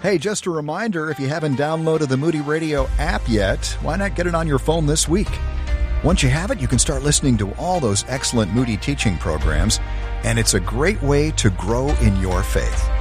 Hey, just a reminder, if you haven't downloaded the Moody Radio app yet, why not get it on your phone this week? Once you have it, you can start listening to all those excellent Moody teaching programs, and it's a great way to grow in your faith.